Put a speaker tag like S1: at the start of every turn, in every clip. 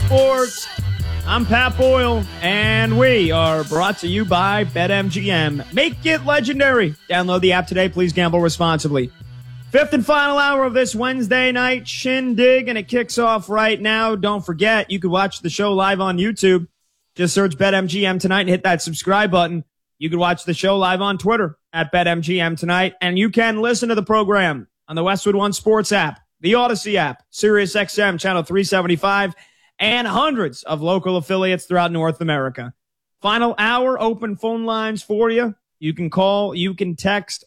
S1: Sports. I'm Pat Boyle, and we are brought to you by BetMGM. Make it legendary. Download the app today. Please gamble responsibly. Fifth and final hour of this Wednesday night shindig, and it kicks off right now. Don't forget, you can watch the show live on YouTube. Just search BetMGM tonight and hit that subscribe button. You can watch the show live on Twitter at BetMGM tonight, and you can listen to the program on the Westwood One Sports app, the Odyssey app, SiriusXM Channel 375, and hundreds of local affiliates throughout North America. Final hour, open phone lines for you. You can call, you can text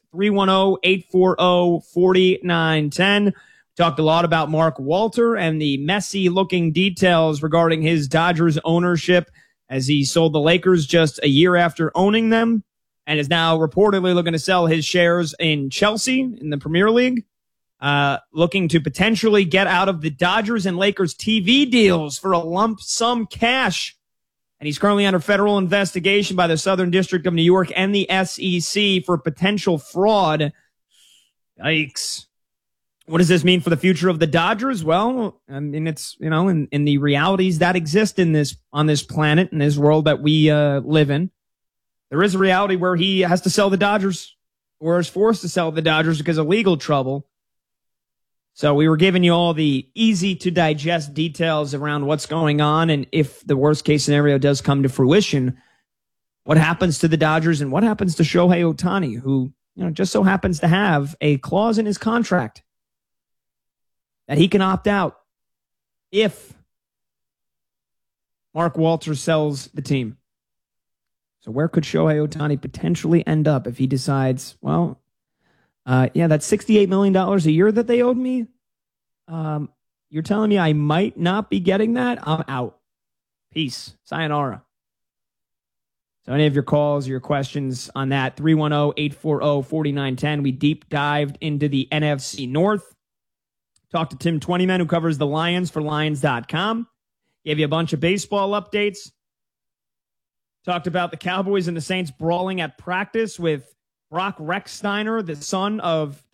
S1: 310-840-4910. Talked a lot about Mark Walter and the messy-looking details regarding his Dodgers ownership as he sold the Lakers just a year after owning them and is now reportedly looking to sell his shares in Chelsea in the Premier League. Looking to potentially get out of the Dodgers and Lakers TV deals for a lump sum cash. And he's currently under federal investigation by the Southern District of New York and the SEC for potential fraud. Yikes. What does this mean for the future of the Dodgers? Well, I mean, it's, you know, in the realities that exist on this planet, in this world that we live in, there is a reality where he has to sell the Dodgers or is forced to sell the Dodgers because of legal trouble. So we were giving you all the easy to digest details around what's going on. And if the worst case scenario does come to fruition, what happens to the Dodgers and what happens to Shohei Ohtani, who, you know, just so happens to have a clause in his contract that he can opt out if Mark Walter sells the team. So where could Shohei Ohtani potentially end up if he decides, well, that's $68 million a year that they owed me. You're telling me I might not be getting that? I'm out. Peace. Sayonara. So any of your calls, your questions on that, 310-840-4910. We deep dived into the NFC North. Talked to Tim Twentyman, who covers the Lions for Lions.com. Gave you a bunch of baseball updates. Talked about the Cowboys and the Saints brawling at practice with Brock Rechsteiner, the son of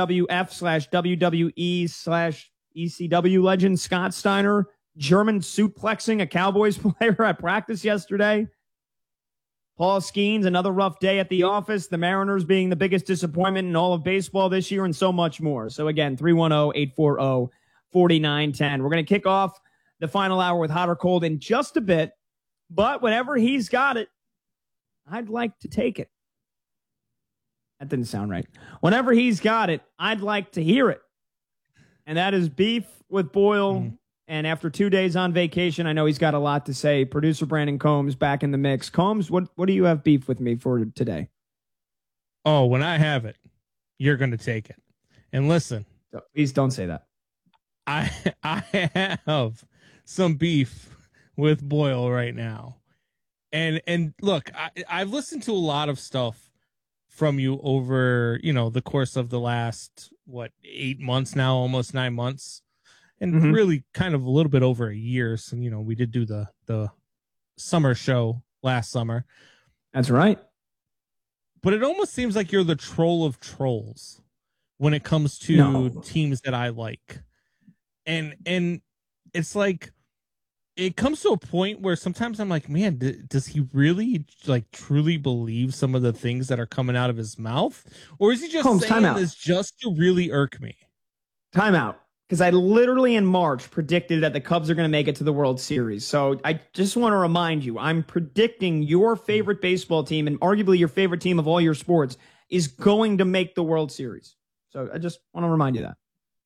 S1: WWF/WWE/ECW legend Scott Steiner, German suplexing a Cowboys player at practice yesterday. Paul Skeens, another rough day at the office. The Mariners being the biggest disappointment in all of baseball this year, and so much more. So again, 310-840-4910. We're going to kick off the final hour with Hot or Cold in just a bit, but whenever he's got it, I'd like to take it. That didn't sound right. Whenever he's got it, I'd like to hear it. And that is Beef with Boyle. And after 2 days on vacation, I know he's got a lot to say. Producer Brandon Combs back in the mix. Combs, what do you have beef with me for today?
S2: Oh, when I have it, you're going to take it. And listen.
S1: Please don't say that.
S2: I have some beef with Boyle right now. And look, I've listened to a lot of stuff from you over, the course of the last, 8 months now, almost 9 months, and really kind of a little bit over a year. So, we did do the summer show last summer.
S1: That's right.
S2: But it almost seems like you're the troll of trolls when it comes to teams that I like. And it's like, it comes to a point where sometimes I'm like, man, does he really truly believe some of the things that are coming out of his mouth? Or is he just saying this just to really irk me?
S1: Time out. Because I literally in March predicted that the Cubs are going to make it to the World Series. So I just want to remind you, I'm predicting your favorite baseball team and arguably your favorite team of all your sports is going to make the World Series. So I just want to remind you that.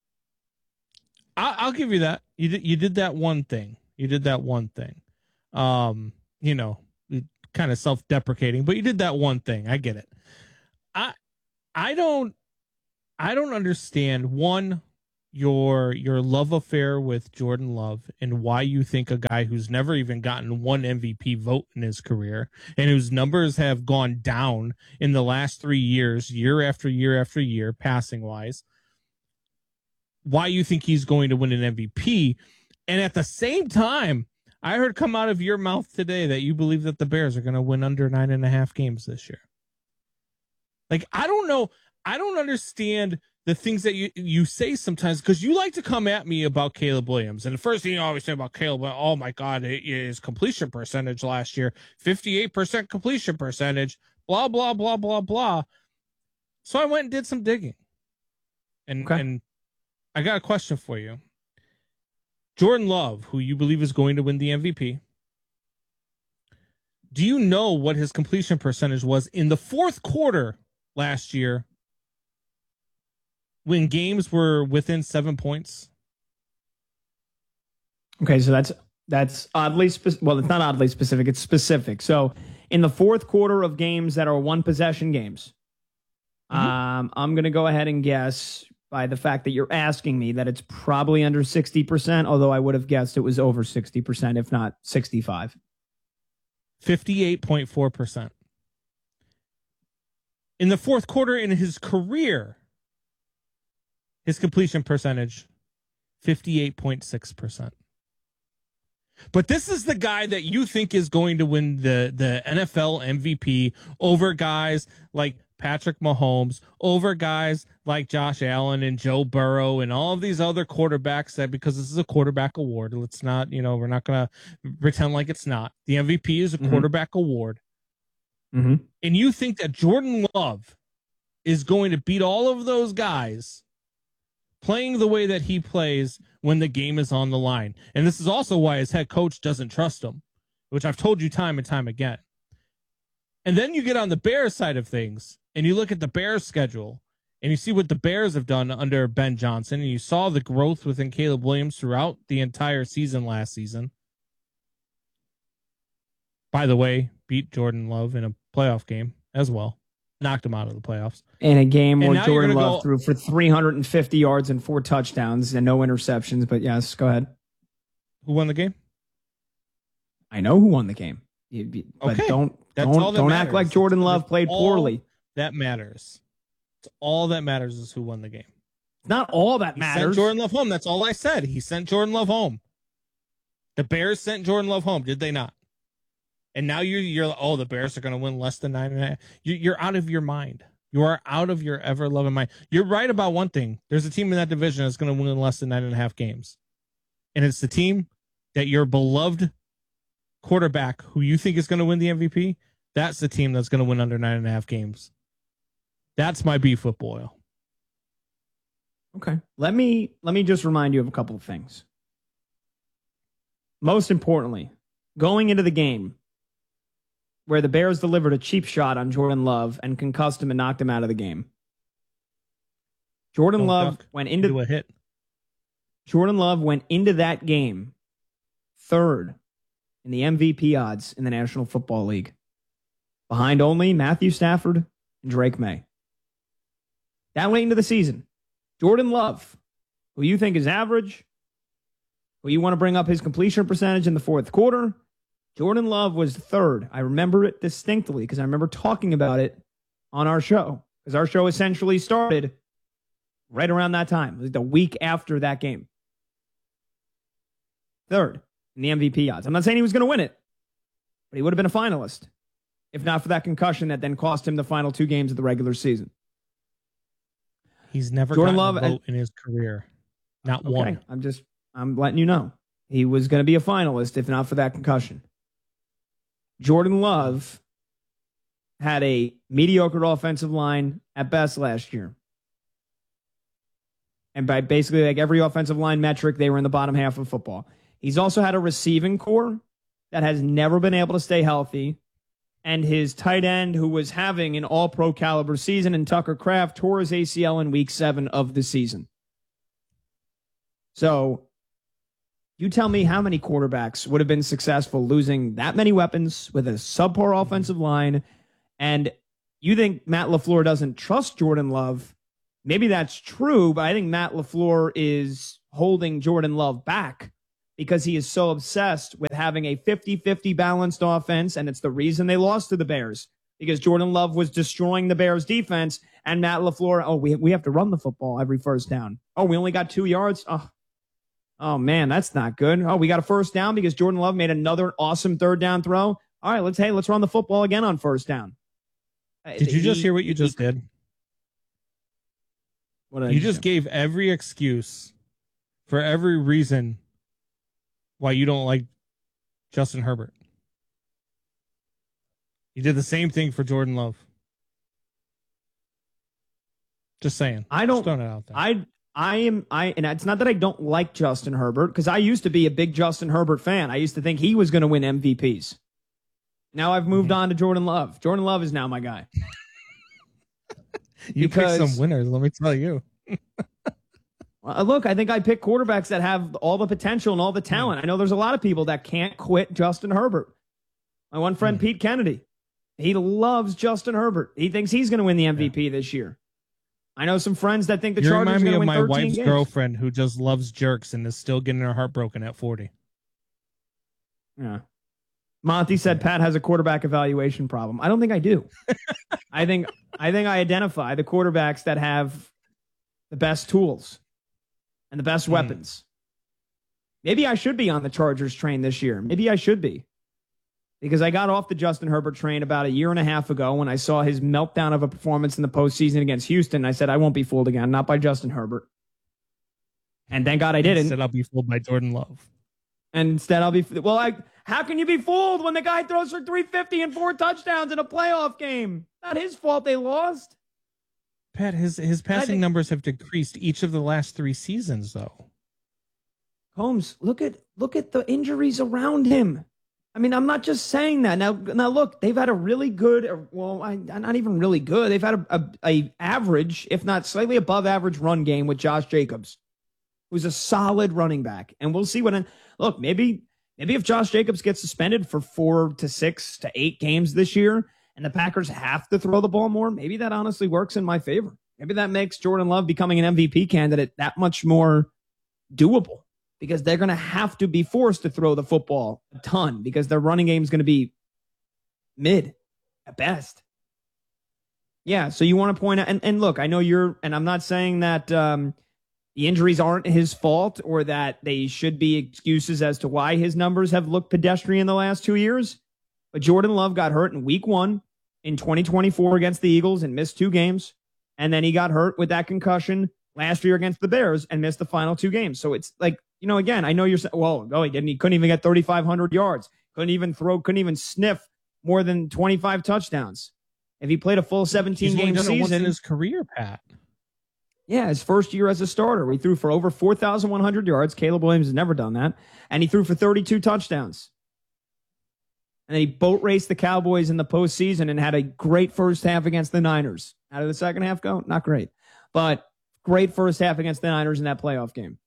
S2: I'll give you that. You did that one thing. You did that one thing. Kind of self-deprecating, but you did that one thing. I get it. I don't understand your love affair with Jordan Love and why you think a guy who's never even gotten one MVP vote in his career and whose numbers have gone down in the last 3 years, year after year after year, passing wise, why you think he's going to win an MVP. And at the same time, I heard come out of your mouth today that you believe that the Bears are going to win under 9.5 games this year. Like, I don't know. I don't understand the things that you say sometimes, because you like to come at me about Caleb Williams. And the first thing you always say about Caleb, oh my God, his completion percentage last year, 58% completion percentage, blah, blah, blah, blah, blah. So I went and did some digging. And I got a question for you. Jordan Love, who you believe is going to win the MVP, do you know what his completion percentage was in the fourth quarter last year when games were within 7 points?
S1: Okay, so that's oddly specific. Well, it's not oddly specific. It's specific. So in the fourth quarter of games that are one possession games, I'm going to go ahead and guess by the fact that you're asking me that it's probably under 60%, although I would have guessed it was over 60%, if not 65.
S2: 58.4%. In the fourth quarter in his career, his completion percentage, 58.6%. But this is the guy that you think is going to win the NFL MVP over guys like Patrick Mahomes, over guys like Josh Allen and Joe Burrow and all of these other quarterbacks, that because this is a quarterback award. Let's not, we're not going to pretend like it's not. The MVP is a quarterback award. And you think that Jordan Love is going to beat all of those guys playing the way that he plays when the game is on the line. And this is also why his head coach doesn't trust him, which I've told you time and time again. And then you get on the Bears side of things and you look at the Bears schedule and you see what the Bears have done under Ben Johnson, and you saw the growth within Caleb Williams throughout the entire season last season. By the way, beat Jordan Love in a playoff game as well. Knocked him out of the playoffs.
S1: In a game where Jordan Love threw for 350 yards and 4 touchdowns and no interceptions. But yes, go ahead.
S2: Who won the game?
S1: I know who won the game. But
S2: okay.
S1: don't act like Jordan Love played poorly.
S2: That matters. It's all that matters is who won the game.
S1: It's not all that matters.
S2: Sent Jordan Love home. That's all I said. He sent Jordan Love home. The Bears sent Jordan Love home, did they not? And now you're the Bears are going to win less than 9.5. You're out of your mind. You are out of your ever loving mind. You're right about one thing. There's a team in that division that's going to win less than 9.5 games. And it's the team that your beloved quarterback, who you think is going to win the MVP, that's the team that's going to win under 9.5 games. That's my beef with Boyle.
S1: Okay. Let me just remind you of a couple of things. Most importantly, going into the game where the Bears delivered a cheap shot on Jordan Love and concussed him and knocked him out of the game. Jordan Love went into that game third in the MVP odds in the National Football League, behind only Matthew Stafford and Drake May. That late into the season, Jordan Love, who you think is average, who you want to bring up his completion percentage in the fourth quarter, Jordan Love was third. I remember it distinctly because I remember talking about it on our show, because our show essentially started right around that time. It was the week after that game. Third in the MVP odds. I'm not saying he was going to win it, but he would have been a finalist if not for that concussion that then cost him the final 2 games of the regular season.
S2: He's never gotten a vote in his career. Not one.
S1: I'm letting you know. He was going to be a finalist if not for that concussion. Jordan Love had a mediocre offensive line at best last year. And by basically like every offensive line metric, they were in the bottom half of football. He's also had a receiving core that has never been able to stay healthy. And his tight end, who was having an all-pro caliber season, and Tucker Kraft, tore his ACL in week 7 of the season. So you tell me how many quarterbacks would have been successful losing that many weapons with a subpar offensive line. And you think Matt LaFleur doesn't trust Jordan Love. Maybe that's true, but I think Matt LaFleur is holding Jordan Love back because he is so obsessed with having a 50-50 balanced offense. And it's the reason they lost to the Bears, because Jordan Love was destroying the Bears defense, and Matt LaFleur, we have to run the football every first down. We only got 2 yards. Oh, man, that's not good. We got a first down because Jordan Love made another awesome third down throw. All right, let's run the football again on first down.
S2: Did you just hear what you just did? You just gave every excuse for every reason why you don't like Justin Herbert. You did the same thing for Jordan Love. Just saying. Just throwing it out there.
S1: And it's not that I don't like Justin Herbert, because I used to be a big Justin Herbert fan. I used to think he was going to win MVPs. Now I've moved on to Jordan Love. Jordan Love is now my guy.
S2: You picked some winners, let me tell you.
S1: Look, I think I pick quarterbacks that have all the potential and all the talent. I know there's a lot of people that can't quit Justin Herbert. My one friend, Pete Kennedy, he loves Justin Herbert. He thinks he's going to win the MVP this year. I know some friends that think the Chargers are going to win 13 games. You remind me of my wife's
S2: girlfriend who just loves jerks and is still getting her heart broken at 40.
S1: Yeah. Monty said Pat has a quarterback evaluation problem. I don't think I do. I think I identify the quarterbacks that have the best tools and the best weapons. Maybe I should be on the Chargers train this year. Maybe I should be. Because I got off the Justin Herbert train about a year and a half ago when I saw his meltdown of a performance in the postseason against Houston. I said, I won't be fooled again, not by Justin Herbert. And thank God I didn't.
S2: Instead, I'll be fooled by Jordan Love.
S1: And instead, I'll be, how can you be fooled when the guy throws for 350 and 4 touchdowns in a playoff game? Not his fault they lost.
S2: Pat, his passing numbers have decreased each of the last 3 seasons, though.
S1: Holmes, look at the injuries around him. I mean, I'm not just saying that. Now look, they've had a really good, not even really good. They've had a average, if not slightly above average run game with Josh Jacobs, who's a solid running back. And we'll see look, maybe if Josh Jacobs gets suspended for 4 to 6 to 8 games this year and the Packers have to throw the ball more, maybe that honestly works in my favor. Maybe that makes Jordan Love becoming an MVP candidate that much more doable, because they're going to have to be forced to throw the football a ton because their running game is going to be mid at best. Yeah, so you want to point out, and look, I know and I'm not saying that the injuries aren't his fault or that they should be excuses as to why his numbers have looked pedestrian the last 2 years, but Jordan Love got hurt in week 1 in 2024 against the Eagles and missed 2 games, and then he got hurt with that concussion last year against the Bears and missed the final 2 games. So it's like, again, I know you're saying, he couldn't even get 3,500 yards. Couldn't even sniff more than 25 touchdowns. If he played a full 17-game season
S2: in his career, Pat.
S1: Yeah, his first year as a starter, he threw for over 4,100 yards. Caleb Williams has never done that. And he threw for 32 touchdowns. And then he boat raced the Cowboys in the postseason and had a great first half against the Niners. How did the second half go? Not great. But great first half against the Niners in that playoff game.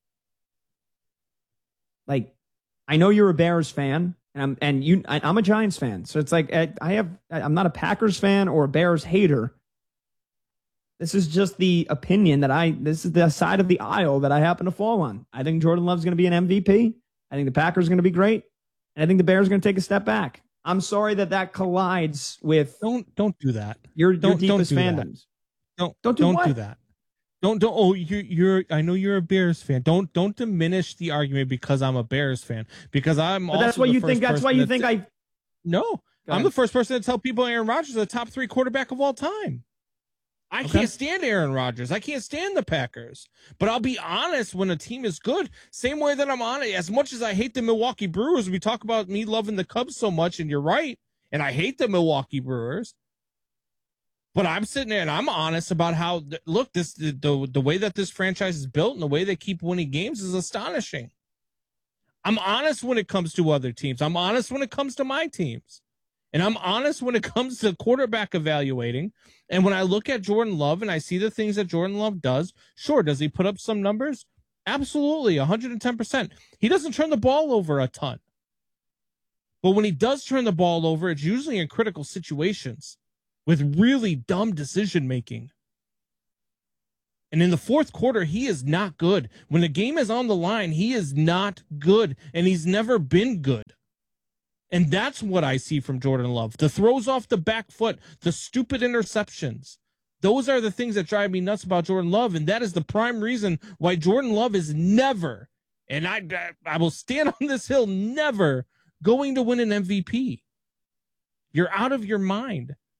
S1: Like, I know you're a Bears fan, and I'm a Giants fan. So it's like I'm not a Packers fan or a Bears hater. This is just the opinion this is the side of the aisle that I happen to fall on. I think Jordan Love's going to be an MVP. I think the Packers are going to be great. And I think the Bears are going to take a step back. I'm sorry that collides with.
S2: Don't do that.
S1: Your deepest fandoms.
S2: Don't do that. Don't. Oh, you're. I know you're a Bears fan. Don't diminish the argument because I'm a Bears fan. Because I'm.
S1: But that's what you think. That's why you think I.
S2: No, I'm the first person to tell people Aaron Rodgers is the top 3 quarterback of all time. I can't stand Aaron Rodgers. I can't stand the Packers. But I'll be honest when a team is good. Same way that I'm on it. As much as I hate the Milwaukee Brewers, we talk about me loving the Cubs so much, and you're right. And I hate the Milwaukee Brewers. But I'm sitting there and I'm honest about how, look, the way that this franchise is built and the way they keep winning games is astonishing. I'm honest when it comes to other teams. I'm honest when it comes to my teams. And I'm honest when it comes to quarterback evaluating. And when I look at Jordan Love and I see the things that Jordan Love does, sure, does he put up some numbers? Absolutely, 110%. He doesn't turn the ball over a ton. But when he does turn the ball over, it's usually in critical situations with really dumb decision-making. And in the fourth quarter, he is not good. When the game is on the line, he is not good, and he's never been good. And that's what I see from Jordan Love. The throws off the back foot, the stupid interceptions. Those are the things that drive me nuts about Jordan Love, and that is the prime reason why Jordan Love is never, and I will stand on this hill, never going to win an MVP. You're out of your mind.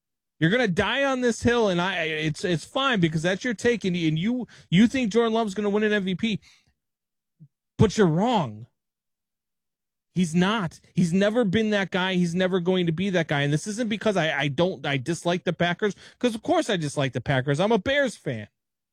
S2: You're gonna die on this hill, and it's fine because that's your take, and you think Jordan Love's gonna win an MVP, but you're wrong. He's not. He's never been that guy. He's never going to be that guy. And this isn't because I dislike the Packers, because of course I dislike the Packers. I'm a Bears fan.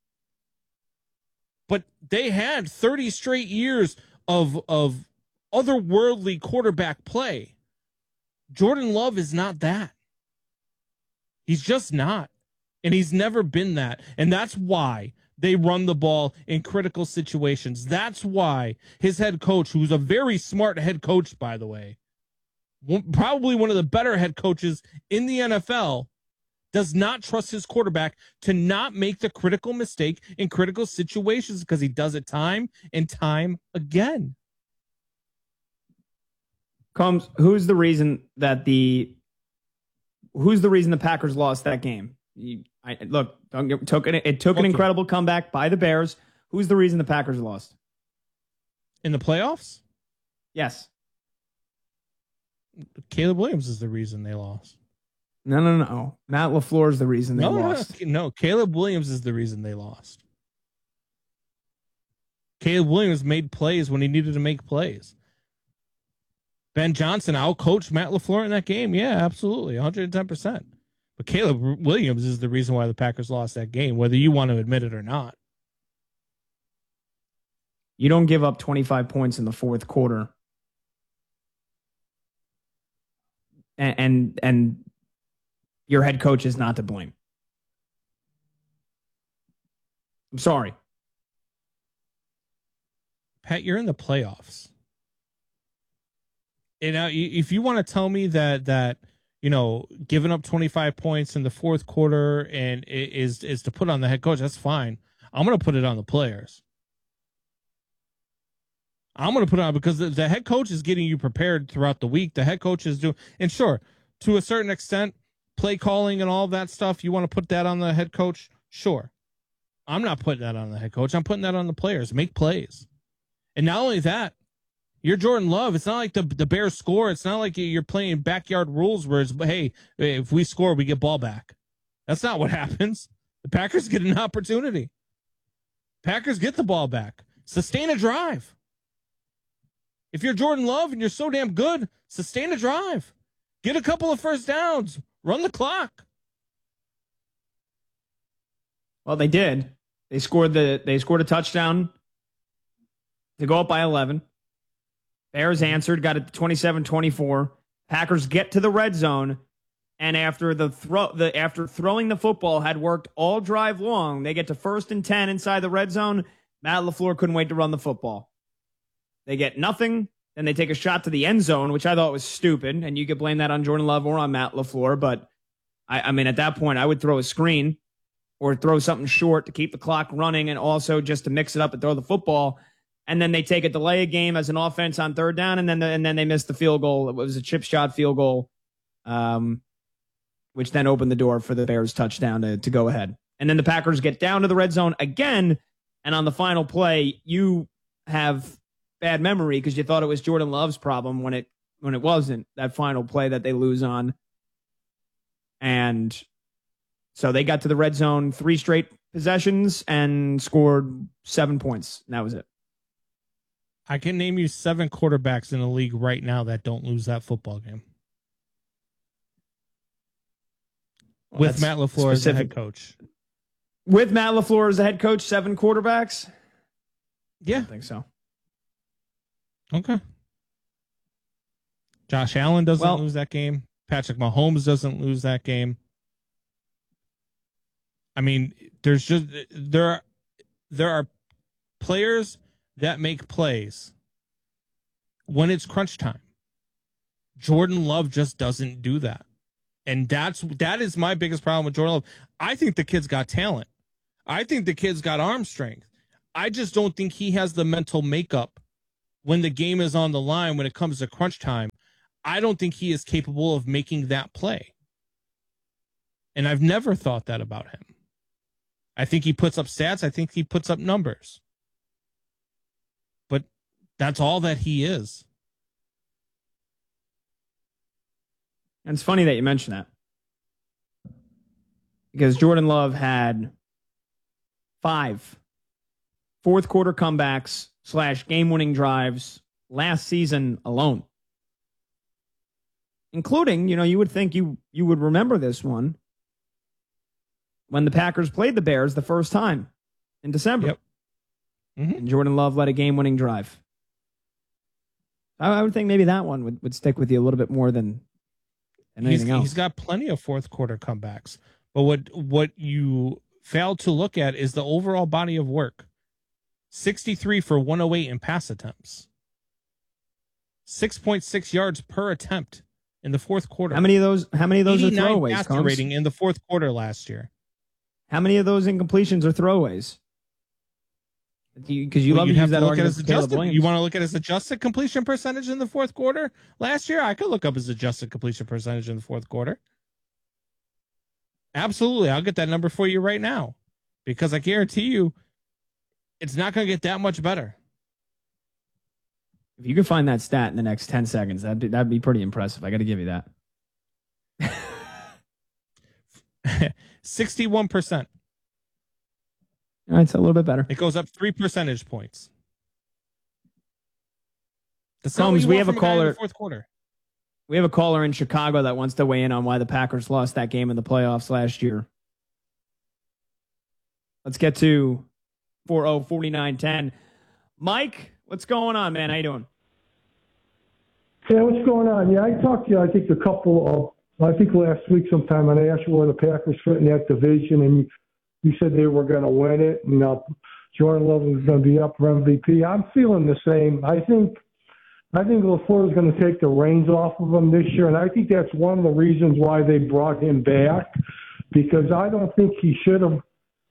S2: But they had 30 straight years of otherworldly quarterback play. Jordan Love is not that. He's just not. And he's never been that. And that's why they run the ball in critical situations. That's why his head coach, who's a very smart head coach, by the way, probably one of the better head coaches in the NFL, does not trust his quarterback to not make the critical mistake in critical situations, because he does it time and time again.
S1: Who's the reason the Packers lost that game? It took an incredible comeback by the Bears. Who's the reason the Packers lost?
S2: In the playoffs?
S1: Yes.
S2: Caleb Williams is the reason they lost.
S1: No. Matt LaFleur is the reason they lost.
S2: No, Caleb Williams is the reason they lost. Caleb Williams made plays when he needed to make plays. Ben Johnson outcoached Matt LaFleur in that game. Yeah, absolutely. 110%. But Caleb Williams is the reason why the Packers lost that game, whether you want to admit it or not.
S1: You don't give up 25 points in the fourth quarter. And your head coach is not to blame. I'm sorry.
S2: Pat, you're in the playoffs. And now, if you want to tell me that giving up 25 points in the fourth quarter and is to put on the head coach, that's fine. I'm going to put it on the players. I'm going to put it on because the head coach is getting you prepared throughout the week. The head coach is doing, and sure, to a certain extent, play calling and all of that stuff, you want to put that on the head coach? Sure. I'm not putting that on the head coach. I'm putting that on the players. Make plays. And not only that, you're Jordan Love. It's not like the Bears score. It's not like you're playing backyard rules where it's, hey, if we score, we get ball back. That's not what happens. The Packers get an opportunity. Packers get the ball back. Sustain a drive. If you're Jordan Love and you're so damn good, sustain a drive. Get a couple of first downs. Run the clock.
S1: Well, they did. They scored a touchdown to go up by 11. Bears answered, got it to 27-24. Packers get to the red zone, and after throwing the football had worked all drive long, they get to 1st and 10 inside the red zone. Matt LaFleur couldn't wait to run the football. They get nothing, then they take a shot to the end zone, which I thought was stupid, and you could blame that on Jordan Love or on Matt LaFleur, but I mean, at that point, I would throw a screen or throw something short to keep the clock running and also just to mix it up and throw the football. And then they take a delay of game as an offense on 3rd down, and then they missed the field goal. It was a chip shot field goal, which then opened the door for the Bears touchdown to go ahead. And then the Packers get down to the red zone again, and on the final play, you have bad memory because you thought it was Jordan Love's problem when it wasn't, that final play that they lose on. And so they got to the red zone 3 straight possessions and scored 7 points, and that was it.
S2: I can name you 7 quarterbacks in the league right now that don't lose that football game. With Matt LaFleur as the head coach.
S1: With Matt LaFleur as the head coach, 7 quarterbacks?
S2: Yeah.
S1: I don't think so.
S2: Okay. Josh Allen doesn't lose that game. Patrick Mahomes doesn't lose that game. I mean, there are players that make plays when it's crunch time. Jordan Love just doesn't do that. And that is my biggest problem with Jordan Love. I think the kid's got talent. I think the kid's got arm strength. I just don't think he has the mental makeup when the game is on the line, when it comes to crunch time. I don't think he is capable of making that play. And I've never thought that about him. I think he puts up stats. I think he puts up numbers. But that's all that he is.
S1: And it's funny that you mention that. because Jordan Love had 5 fourth quarter comebacks / game-winning drives last season alone. Including, you would think you would remember this one when the Packers played the Bears the first time in December.
S2: Yep. Mm-hmm.
S1: And Jordan Love led a game-winning drive. I would think maybe that one would stick with you a little bit more than anything else.
S2: He's got plenty of fourth quarter comebacks. But what you fail to look at is the overall body of work. 63 for 108 in pass attempts. 6.6 yards per attempt in the fourth quarter.
S1: How many of those are throwaways?
S2: Passer rating in the fourth quarter last year.
S1: How many of those incompletions are throwaways? Because you love to use that argument for Caleb Williams.
S2: You want to look at his adjusted completion percentage in the fourth quarter last year? I could look up his adjusted completion percentage in the fourth quarter. Absolutely. I'll get that number for you right now because I guarantee you it's not going to get that much better.
S1: If you can find that stat in the next 10 seconds, that'd be pretty impressive. I got to give you that.
S2: 61%.
S1: All right, it's a little bit better.
S2: It goes up 3 percentage points.
S1: Combs, we have a caller.
S2: Fourth quarter.
S1: We have a caller in Chicago that wants to weigh in on why the Packers lost that game in the playoffs last year. Let's get to 40-49-10. Mike, what's going on, man? How you doing?
S3: Yeah, what's going on? Yeah, I talked to you, I think last week sometime, and I asked you where the Packers fit in that division, and you said they were going to win it, and Jordan Love was going to be up for MVP. I'm feeling the same. I think LaFleur is going to take the reins off of him this year, and I think that's one of the reasons why they brought him back, because I don't think he should have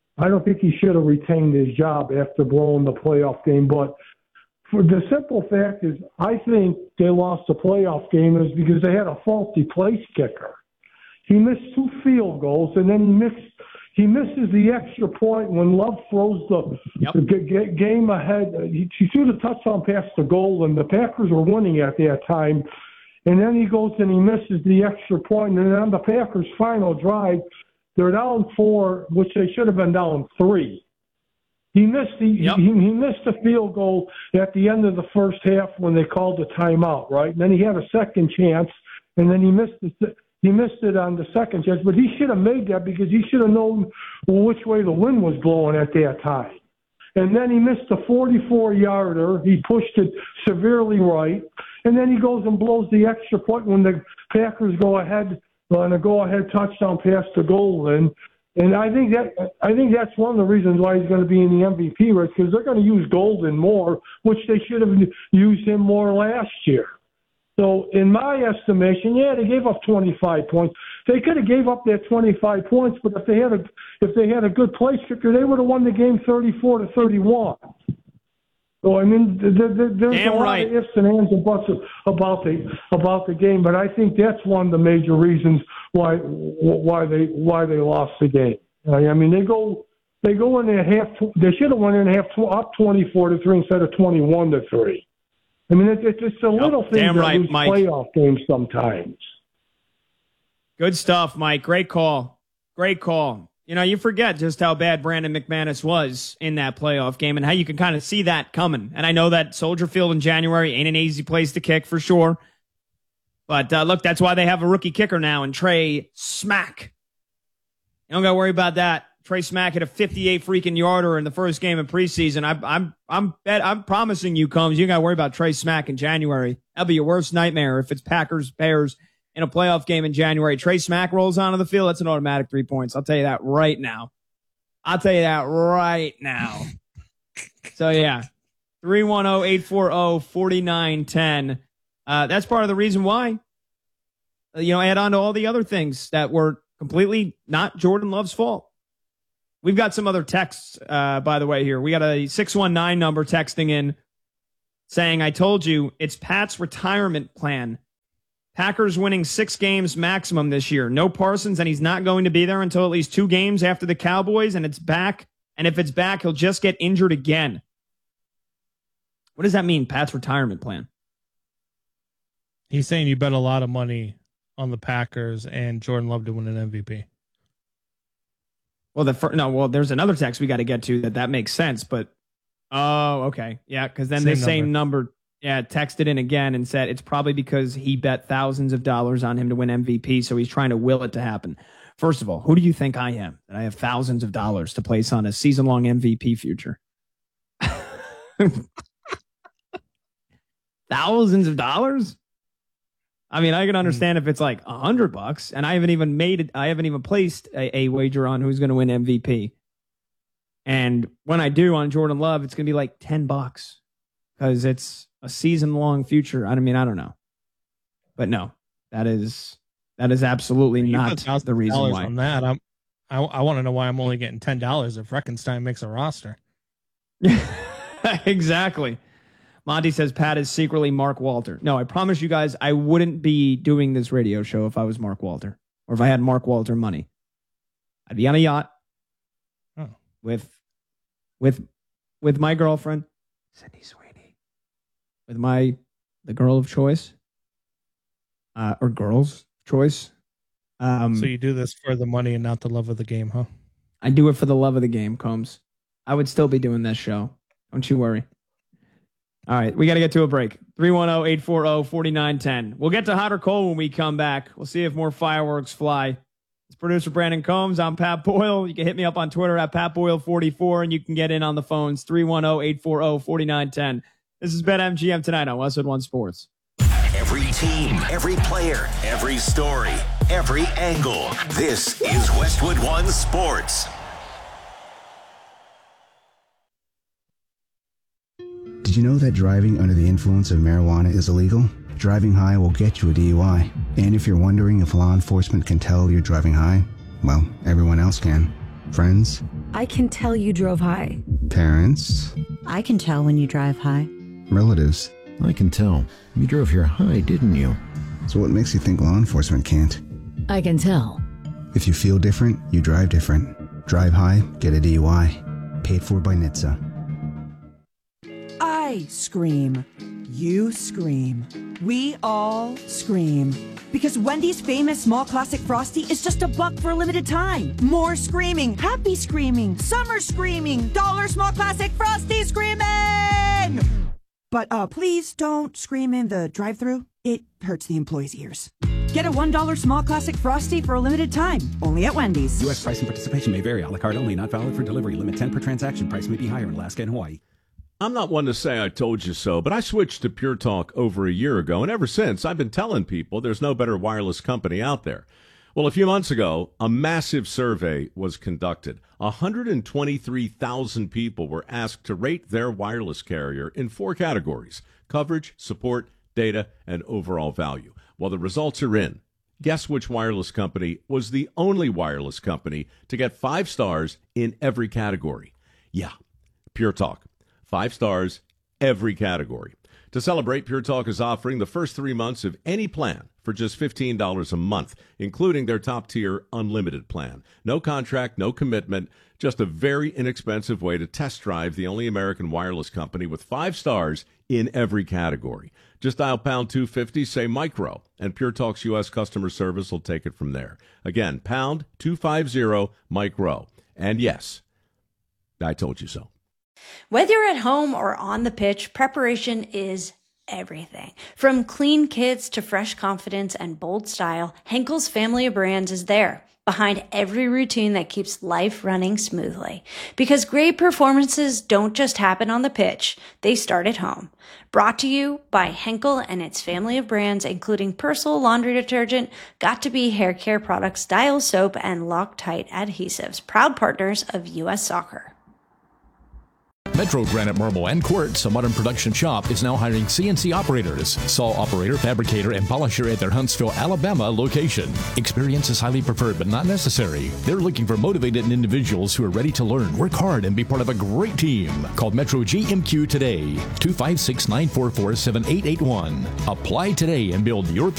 S3: retained his job after blowing the playoff game. But for the simple fact is, I think they lost the playoff game is because they had a faulty place kicker. He missed 2 field goals, and then he misses the extra point when Love throws the game ahead. He threw the touchdown pass to goal, and the Packers were winning at that time. And then he goes and he misses the extra point, and then on the Packers' final drive, they're down 4, which they should have been down 3. He missed he missed the field goal at the end of the first half when they called the timeout, right? And then he had a second chance, and then he missed it on the second chance. But he should have made that because he should have known which way the wind was blowing at that time. And then he missed a 44-yarder. He pushed it severely right. And then he goes and blows the extra point when the Packers go ahead on a go-ahead touchdown pass to Golden. And I think that's one of the reasons why he's going to be in the MVP race, because they're going to use Golden more, which they should have used him more last year. So in my estimation, yeah, they gave up 25 points. They could have gave up that 25 points, but if they had a good place kicker, they would have won the game 34-31. So I mean, there's a lot of ifs and ands and buts about the game, but I think that's one of the major reasons why they lost the game. I mean, they go in at half. They should have won in half up 24-3 instead of 21-3. I mean, it's a little thing that lose playoff games sometimes.
S1: Good stuff, Mike. Great call. Great call. You forget just how bad Brandon McManus was in that playoff game and how you can kind of see that coming. And I know that Soldier Field in January ain't an easy place to kick for sure. But look, that's why they have a rookie kicker now, and Trey Smack. You don't got to worry about that. Trey Smack hit a 58 freaking yarder in the first game of preseason. I'm promising you, Combs, you got to worry about Trey Smack in January. That'll be your worst nightmare if it's Packers Bears in a playoff game in January. Trey Smack rolls onto the field. That's an automatic 3 points. I'll tell you that right now. So yeah, 310-840-4910. That's part of the reason why. Add on to all the other things that were completely not Jordan Love's fault. We've got some other texts, by the way, here. We got a 619 number texting in saying, I told you, it's Pat's retirement plan. Packers winning 6 games maximum this year. No Parsons, and he's not going to be there until at least 2 games after the Cowboys, and it's back. And if it's back, he'll just get injured again. What does that mean, Pat's retirement plan?
S2: He's saying you bet a lot of money on the Packers and Jordan Love to win an MVP.
S1: Well, there's another text we got to get to that makes sense, but okay. Yeah, because then the same number texted in again and said it's probably because he bet thousands of dollars on him to win MVP, so he's trying to will it to happen. First of all, who do you think I am that I have thousands of dollars to place on a season-long MVP future? Thousands of dollars? I mean, I can understand if it's like $100, and I haven't even placed a wager on who's going to win MVP. And when I do on Jordan Love, it's going to be like $10 because it's a season-long future. I mean, I don't know, but no, that is absolutely not the reason why.
S2: On that, I want to know why I'm only getting $10 if Reckenstein makes a roster.
S1: Exactly. Monty says Pat is secretly Mark Walter. No, I promise you guys, I wouldn't be doing this radio show if I was Mark Walter or if I had Mark Walter money. I'd be on a yacht with my girlfriend, Sydney Sweeney, with the girl of choice, or girl's choice.
S2: So you do this for the money and not the love of the game, huh?
S1: I do it for the love of the game, Combs. I would still be doing this show. Don't you worry. All right, we got to get to a break. 310-840-4910. We'll get to hot or cold when we come back. We'll see if more fireworks fly. It's producer Brandon Combs. I'm Pat Boyle. You can hit me up on Twitter at PatBoyle44, and you can get in on the phones, 310-840-4910. This is BetMGM tonight on Westwood One Sports.
S4: Every team, every player, every story, every angle. This is Westwood One Sports.
S5: Did you know that driving under the influence of marijuana is illegal? Driving high will get you a DUI. And if you're wondering if law enforcement can tell you're driving high, well, everyone else can. Friends?
S6: I can tell you drove high.
S5: Parents?
S6: I can tell when you drive high.
S5: Relatives?
S7: I can tell. You drove here high, didn't you?
S5: So what makes you think law enforcement can't?
S6: I can tell.
S5: If you feel different, you drive different. Drive high, get a DUI. Paid for by NHTSA.
S8: I scream. You scream. We all scream. Because Wendy's famous small classic Frosty is just $1 for a limited time. More screaming, happy screaming, summer screaming, dollar small classic Frosty screaming! But please don't scream in the drive-thru. It hurts the employees' ears. Get a $1 small classic Frosty for a limited time, only at Wendy's.
S9: U.S. price and participation may vary. A la carte only, not valid for delivery. Limit 10 per transaction. Price may be higher in Alaska and Hawaii.
S10: I'm not one to say I told you so, but I switched to Pure Talk over a year ago, and ever since, I've been telling people there's no better wireless company out there. Well, a few months ago, a massive survey was conducted. 123,000 people were asked to rate their wireless carrier in 4 categories: coverage, support, data, and overall value. Well, the results are in. Guess which wireless company was the only wireless company to get 5 stars in every category? Yeah, Pure Talk. 5 stars, every category. To celebrate, Pure Talk is offering the first 3 months of any plan for just $15 a month, including their top-tier unlimited plan. No contract, no commitment, just a very inexpensive way to test drive the only American wireless company with 5 stars in every category. Just dial pound 250, say micro, and Pure Talk's U.S. customer service will take it from there. Again, pound 250 micro. And yes, I told you so.
S11: Whether you're at home or on the pitch, preparation is everything. From clean kits to fresh confidence and bold style, Henkel's family of brands is there, behind every routine that keeps life running smoothly. Because great performances don't just happen on the pitch, they start at home. Brought to you by Henkel and its family of brands, including Persil laundry detergent, Got2b hair care products, Dial soap, and Loctite adhesives, proud partners of U.S. Soccer.
S7: Metro Granite Marble and Quartz, a modern production shop, is now hiring CNC operators, saw operator, fabricator, and polisher at their Huntsville, Alabama location. Experience is highly preferred but not necessary. They're looking for motivated individuals who are ready to learn, work hard, and be part of a great team. Call Metro GMQ today, 256-944-7881. Apply today and build your